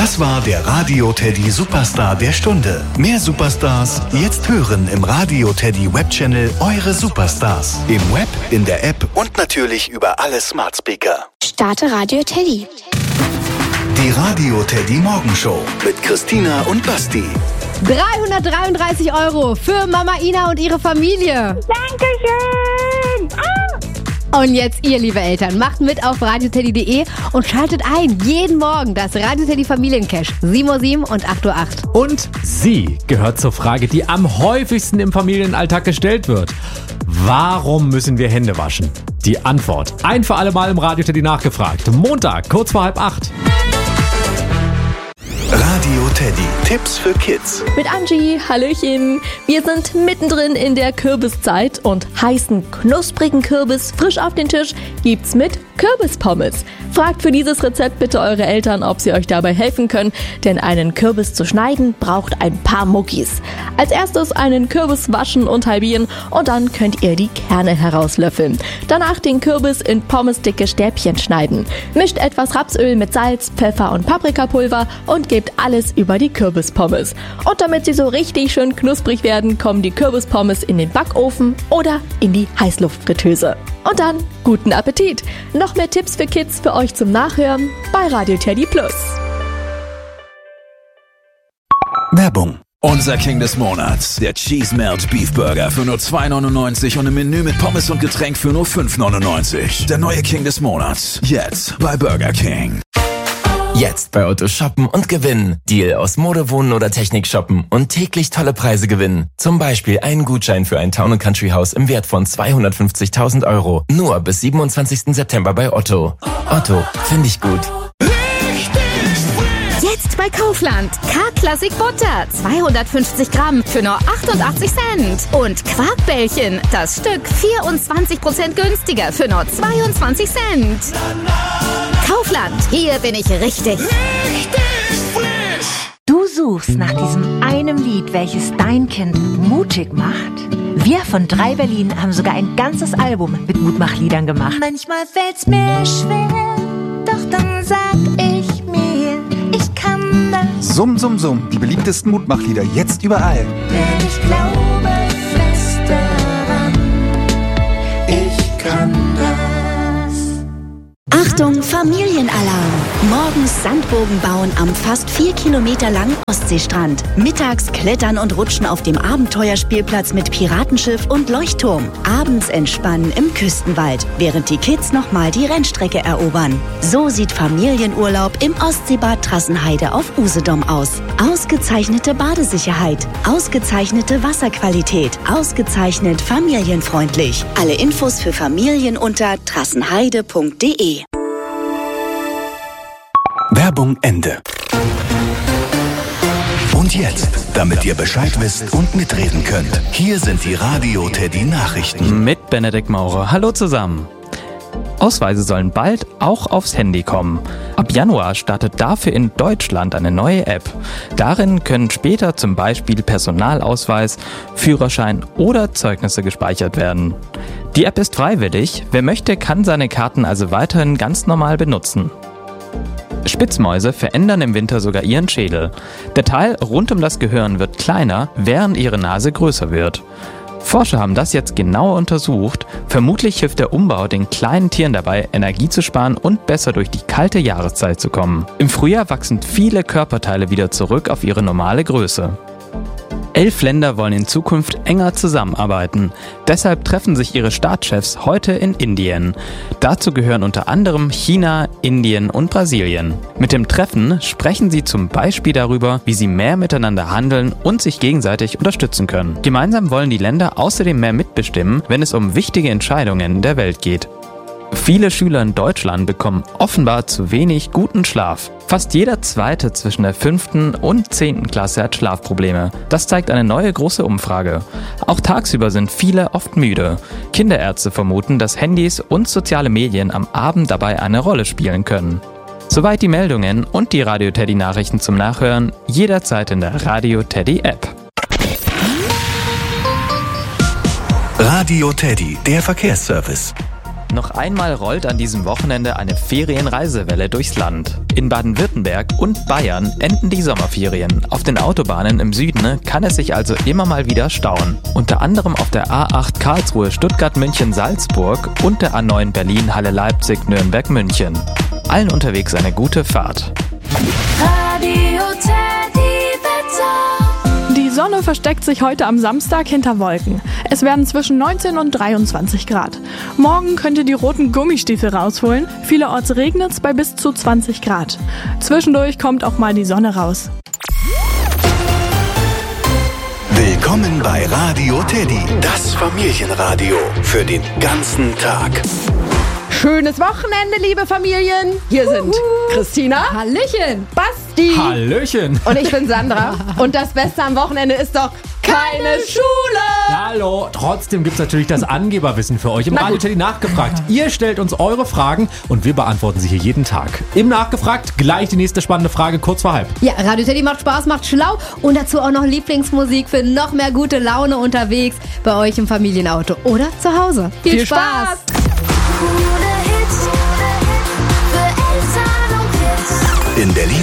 Das war der Radio Teddy Superstar der Stunde. Mehr Superstars jetzt hören im Radio Teddy Webchannel Eure Superstars. Im Web, in der App und natürlich über alle Smart Speaker. Starte Radio Teddy. Die Radio Teddy Morgenshow mit Christina und Basti. 333 € für Mama Ina und ihre Familie. Dankeschön. Und jetzt ihr, liebe Eltern, macht mit auf radioteddy.de und schaltet ein jeden Morgen das Radio Teddy Familiencash. 7:07 und 8:08. Und sie gehört zur Frage, die am häufigsten im Familienalltag gestellt wird. Warum müssen wir Hände waschen? Die Antwort ein für alle Mal im Radio Teddy nachgefragt. Montag, kurz vor 7:30. Radio Teddy, Tipps für Kids. Mit Angie, hallöchen. Wir sind mittendrin in der Kürbiszeit und heißen knusprigen Kürbis frisch auf den Tisch gibt's mit Kürbispommes. Fragt für dieses Rezept bitte eure Eltern, ob sie euch dabei helfen können, denn einen Kürbis zu schneiden braucht ein paar Muckis. Als erstes einen Kürbis waschen und halbieren und dann könnt ihr die Kerne herauslöffeln. Danach den Kürbis in pommesdicke Stäbchen schneiden. Mischt etwas Rapsöl mit Salz, Pfeffer und Paprikapulver und gebt alles über die Kürbispommes. Und damit sie so richtig schön knusprig werden, kommen die Kürbispommes in den Backofen oder in die Heißluftfritteuse. Und dann guten Appetit! Noch mehr Tipps für Kids für euch zum Nachhören bei Radio Teddy Plus. Werbung. Unser King des Monats, der Cheese Melt Beef Burger für nur 2,99 € und im Menü mit Pommes und Getränk für nur 5,99 €. Der neue King des Monats, jetzt bei Burger King. Jetzt bei Otto shoppen und gewinnen. Deal aus Mode, Wohnen oder Technik shoppen und täglich tolle Preise gewinnen. Zum Beispiel einen Gutschein für ein Town & Country Haus im Wert von 250.000 €. Nur bis 27. September bei Otto. Otto, finde ich gut. Jetzt bei Kaufland. K-Classic Butter, 250 Gramm für nur 88 Cent. Und Quarkbällchen, das Stück 24% günstiger für nur 22 Cent. Kaufland, hier bin ich richtig. Du suchst nach diesem einem Lied, welches dein Kind mutig macht? Wir von 3 Berlin haben sogar ein ganzes Album mit Mutmachliedern gemacht. Manchmal fällt's mir schwer, doch dann sag ich mir, ich kann das. Summ, summ, summ, die beliebtesten Mutmachlieder jetzt überall. Denn ich glaube fest daran, ich kann das. Achtung, Familienalarm! Morgens Sandbogen bauen am fast 4 Kilometer langen Ostseestrand. Mittags klettern und rutschen auf dem Abenteuerspielplatz mit Piratenschiff und Leuchtturm. Abends entspannen im Küstenwald, während die Kids nochmal die Rennstrecke erobern. So sieht Familienurlaub im Ostseebad Trassenheide auf Usedom aus. Ausgezeichnete Badesicherheit, ausgezeichnete Wasserqualität, ausgezeichnet familienfreundlich. Alle Infos für Familien unter trassenheide.de. Werbung Ende. Und jetzt, damit ihr Bescheid wisst und mitreden könnt, hier sind die Radio Teddy Nachrichten. Mit Benedikt Maurer. Hallo zusammen. Ausweise sollen bald auch aufs Handy kommen. Ab Januar startet dafür in Deutschland eine neue App. Darin können später zum Beispiel Personalausweis, Führerschein oder Zeugnisse gespeichert werden. Die App ist freiwillig. Wer möchte, kann seine Karten also weiterhin ganz normal benutzen. Spitzmäuse verändern im Winter sogar ihren Schädel. Der Teil rund um das Gehirn wird kleiner, während ihre Nase größer wird. Forscher haben das jetzt genauer untersucht. Vermutlich hilft der Umbau den kleinen Tieren dabei, Energie zu sparen und besser durch die kalte Jahreszeit zu kommen. Im Frühjahr wachsen viele Körperteile wieder zurück auf ihre normale Größe. 11 Länder wollen in Zukunft enger zusammenarbeiten. Deshalb treffen sich ihre Staatschefs heute in Indien. Dazu gehören unter anderem China, Indien und Brasilien. Mit dem Treffen sprechen sie zum Beispiel darüber, wie sie mehr miteinander handeln und sich gegenseitig unterstützen können. Gemeinsam wollen die Länder außerdem mehr mitbestimmen, wenn es um wichtige Entscheidungen der Welt geht. Viele Schüler in Deutschland bekommen offenbar zu wenig guten Schlaf. Fast jeder Zweite zwischen der 5. und 10. Klasse hat Schlafprobleme. Das zeigt eine neue große Umfrage. Auch tagsüber sind viele oft müde. Kinderärzte vermuten, dass Handys und soziale Medien am Abend dabei eine Rolle spielen können. Soweit die Meldungen und die Radio Teddy Nachrichten zum Nachhören, jederzeit in der Radio Teddy App. Radio Teddy, der Verkehrsservice. Noch einmal rollt an diesem Wochenende eine Ferienreisewelle durchs Land. In Baden-Württemberg und Bayern enden die Sommerferien. Auf den Autobahnen im Süden kann es sich also immer mal wieder stauen. Unter anderem auf der A8 Karlsruhe, Stuttgart, München, Salzburg und der A9 Berlin, Halle, Leipzig, Nürnberg, München. Allen unterwegs eine gute Fahrt. Radio Teddy Wetter. Die Sonne versteckt sich heute am Samstag hinter Wolken. Es werden zwischen 19 und 23 Grad. Morgen könnt ihr die roten Gummistiefel rausholen. Vielerorts regnet es bei bis zu 20 Grad. Zwischendurch kommt auch mal die Sonne raus. Willkommen bei Radio Teddy, das Familienradio für den ganzen Tag. Schönes Wochenende, liebe Familien. Hier sind Christina. Hallöchen. Basti. Hallöchen. Und ich bin Sandra. Und das Beste am Wochenende ist doch keine Schule. Hallo. Trotzdem gibt es natürlich das Angeberwissen für euch im Radio Teddy Nachgefragt. Ihr stellt uns eure Fragen und wir beantworten sie hier jeden Tag. Im Nachgefragt gleich die nächste spannende Frage kurz vor halb. Ja, Radio Teddy macht Spaß, macht schlau und dazu auch noch Lieblingsmusik für noch mehr gute Laune unterwegs bei euch im Familienauto oder zu Hause. Viel Spaß. In Berlin